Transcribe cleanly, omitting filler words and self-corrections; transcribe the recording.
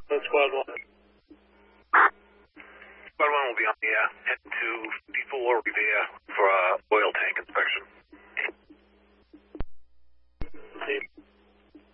That's Squad 1. Squad 1 will be on the head to 54 Revere for oil tank.